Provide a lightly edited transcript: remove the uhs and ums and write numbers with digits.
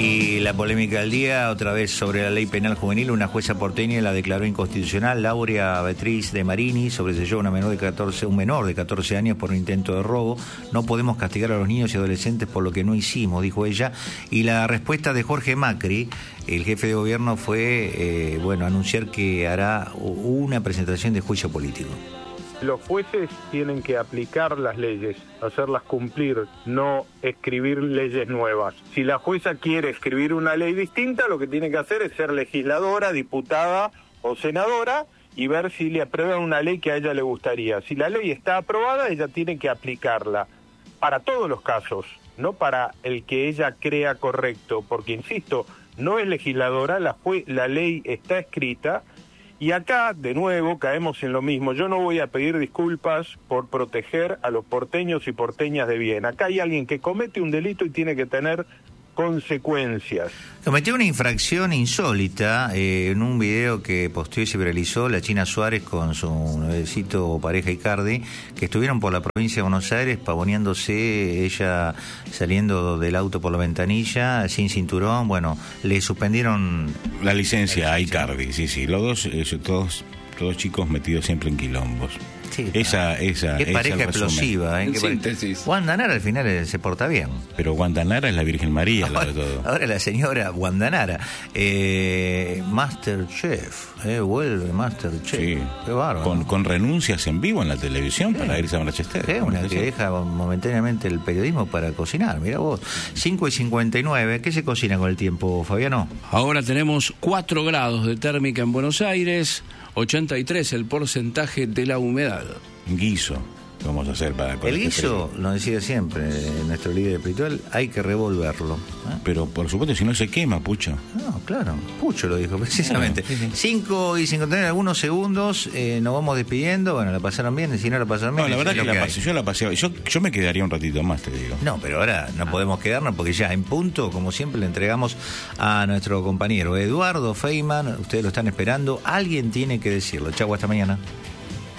Y la polémica del día, otra vez sobre la ley penal juvenil, una jueza porteña la declaró inconstitucional. Laura Beatriz de Marini sobreseyó a un menor de 14 años por un intento de robo. No podemos castigar a los niños y adolescentes por lo que no hicimos, dijo ella. Y la respuesta de Jorge Macri, el jefe de gobierno, fue anunciar que hará una presentación de juicio político. Los jueces tienen que aplicar las leyes, hacerlas cumplir, no escribir leyes nuevas. Si la jueza quiere escribir una ley distinta, lo que tiene que hacer es ser legisladora, diputada o senadora y ver si le aprueban una ley que a ella le gustaría. Si la ley está aprobada, ella tiene que aplicarla para todos los casos, no para el que ella crea correcto, porque, insisto, no es legisladora, la ley está escrita. Y acá, de nuevo, caemos en lo mismo. Yo no voy a pedir disculpas por proteger a los porteños y porteñas de bien. Acá hay alguien que comete un delito y tiene que tener consecuencias. Cometió una infracción insólita en un video que posteó y se viralizó la China Suárez con su nuevecito pareja Icardi, que estuvieron por la provincia de Buenos Aires pavoneándose, ella saliendo del auto por la ventanilla, sin cinturón. Bueno, le suspendieron la licencia a Icardi, sí, los dos, todos chicos metidos siempre en quilombos. Sí, Qué pareja explosiva, En síntesis. Guandanara al final se porta bien. Pero Guandanara es la Virgen María, al lado de todo. Ahora la señora Guandanara. Masterchef, vuelve Masterchef. Sí. Qué bárbaro. Con renuncias en vivo en la televisión para irse a Manchester. Sí, una que deja momentáneamente el periodismo para cocinar. Mira vos, 5:59. ¿Qué se cocina con el tiempo, Fabiano? Ahora tenemos 4 grados de térmica en Buenos Aires, 83 el porcentaje de la humedad. Guiso, ¿qué vamos a hacer para... El guiso, lo decía siempre nuestro líder espiritual, hay que revolverlo. Pero por supuesto, si no se quema, Pucho. No, claro, Pucho lo dijo precisamente. 5:59, algunos segundos, nos vamos despidiendo. Bueno, la pasaron bien, si no la pasaron bien. No, la verdad que yo la pasé. Yo me quedaría un ratito más, te digo. No, pero ahora no podemos quedarnos porque ya en punto, como siempre, le entregamos a nuestro compañero Eduardo Feynman. Ustedes lo están esperando. Alguien tiene que decirlo. Chau, hasta mañana.